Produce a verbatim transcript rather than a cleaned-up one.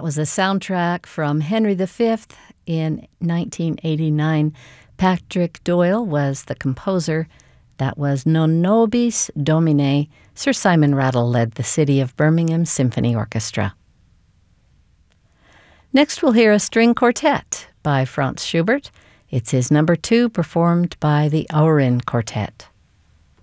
was a soundtrack from Henry the Fifth in nineteen eighty-nine. Patrick Doyle was the composer. That was Non Nobis Domine. Sir Simon Rattle led the City of Birmingham Symphony Orchestra. Next we'll hear a string quartet by Franz Schubert. It's his number two, performed by the Aurin Quartet.